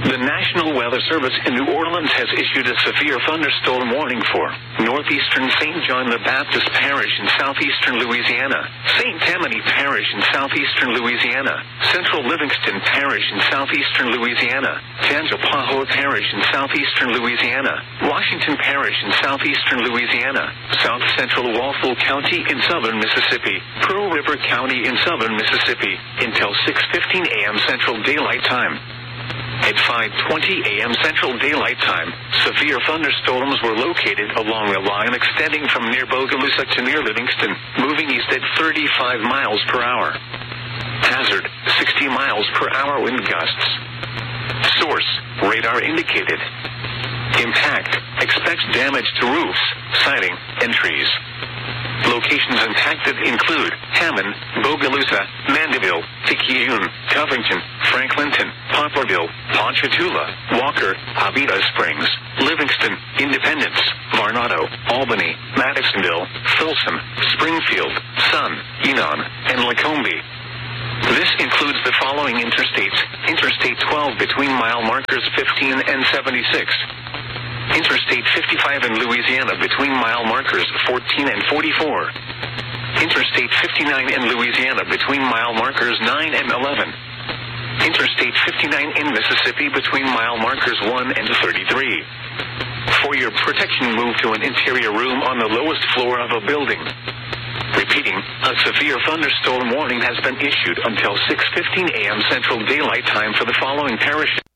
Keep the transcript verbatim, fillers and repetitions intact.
The National Weather Service in New Orleans has issued a severe thunderstorm warning for northeastern Saint John the Baptist Parish in southeastern Louisiana, Saint Tammany Parish in southeastern Louisiana, Central Livingston Parish in southeastern Louisiana, Tangipahoa Parish in southeastern Louisiana, Washington Parish in southeastern Louisiana, South Central Walpole County in southern Mississippi, Pearl River County in southern Mississippi, until six fifteen a m Central Daylight Time. At five twenty a m Central Daylight Time, severe thunderstorms were located along a line extending from near Bogalusa to near Livingston, moving east at thirty-five miles per hour. Hazard, sixty miles per hour wind gusts. Source, radar indicated. Impact, expects damage to roofs, siding, and trees. Locations impacted include Hammond, Bogalusa, Mandeville, Picayune, Covington, Franklinton, Poplarville, Ponchatoula, Walker, Avita Springs, Livingston, Independence, Varnado, Albany, Madisonville, Folsom, Springfield, Sun, Enon, and Lacombe. This includes the following interstates: Interstate twelve between mile markers fifteen and seventy-six. Interstate fifty-five in Louisiana between mile markers fourteen and forty-four. Interstate fifty-nine in Louisiana between mile markers nine and eleven. Interstate fifty-nine in Mississippi between mile markers one and thirty-three. For your protection, move to an interior room on the lowest floor of a building. Repeating, a severe thunderstorm warning has been issued until six fifteen a m Central Daylight Time for the following parishes.